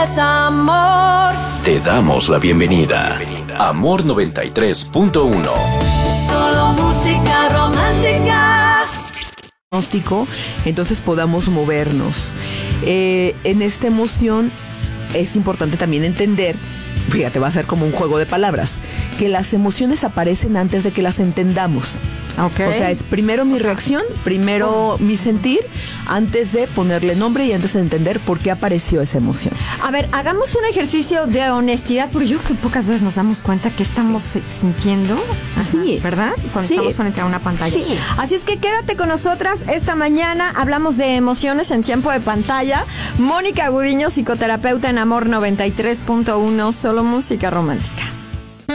Es amor. Te damos la bienvenida. Amor 93.1. Solo música romántica. Diagnóstico, entonces podamos movernos. En esta emoción es importante también entender, fíjate, va a ser como un juego de palabras, que las emociones aparecen antes de que las entendamos. Okay. O sea, es primero mi reacción, primero mi sentir, antes de ponerle nombre y antes de entender por qué apareció esa emoción. A ver, hagamos un ejercicio de honestidad, porque yo creo que pocas veces nos damos cuenta que estamos sintiendo, Sí. ¿verdad? Cuando estamos frente a una pantalla. Sí. Así es que quédate con nosotras. Esta mañana hablamos de emociones en tiempo de pantalla. Mónica Gudiño, psicoterapeuta en Amor 93.1, solo música romántica.